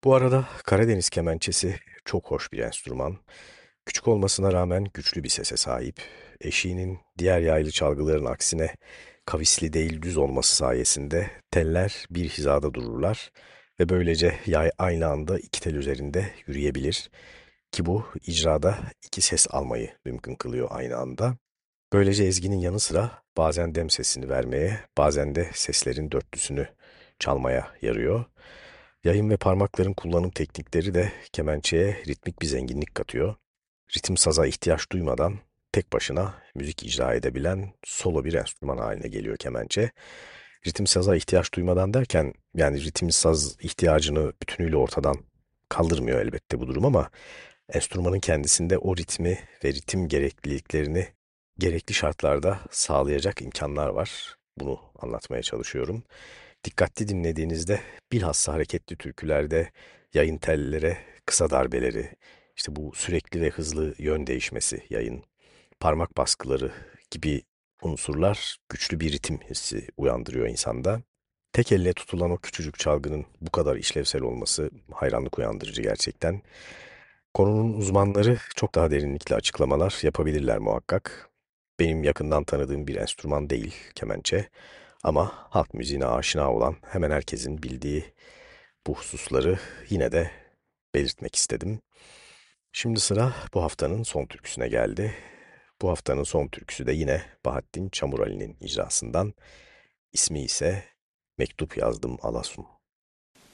Bu arada Karadeniz kemençesi çok hoş bir enstrüman. Küçük olmasına rağmen güçlü bir sese sahip. Eşiğinin diğer yaylı çalgıların aksine kavisli değil düz olması sayesinde teller bir hizada dururlar ve böylece yay aynı anda iki tel üzerinde yürüyebilir ki bu icrada iki ses almayı mümkün kılıyor aynı anda. Böylece ezginin yanı sıra bazen dem sesini vermeye, bazen de seslerin dörtlüsünü çalmaya yarıyor. Yayın ve parmakların kullanım teknikleri de kemençeye ritmik bir zenginlik katıyor. Ritim saza ihtiyaç duymadan tek başına müzik icra edebilen solo bir enstrüman haline geliyor kemençe. Ritim saza ihtiyaç duymadan derken yani ritim saz ihtiyacını bütünüyle ortadan kaldırmıyor elbette bu durum ama enstrümanın kendisinde o ritmi ve ritim gerekliliklerini gerekli şartlarda sağlayacak imkanlar var. Bunu anlatmaya çalışıyorum. Dikkatli dinlediğinizde bilhassa hareketli türkülerde yayın tellere kısa darbeleri, işte bu sürekli ve hızlı yön değişmesi yayın, parmak baskıları gibi unsurlar güçlü bir ritim hissi uyandırıyor insanda. Tek elle tutulan o küçücük çalgının bu kadar işlevsel olması hayranlık uyandırıcı gerçekten. Konunun uzmanları çok daha derinlikli açıklamalar yapabilirler muhakkak. Benim yakından tanıdığım bir enstrüman değil kemençe ama halk müziğine aşina olan hemen herkesin bildiği bu hususları yine de belirtmek istedim. Şimdi sıra bu haftanın son türküsüne geldi. Bu haftanın son türküsü de yine Bahattin Çamurali'nin icrasından. İsmi ise Mektup Yazdım Alasun.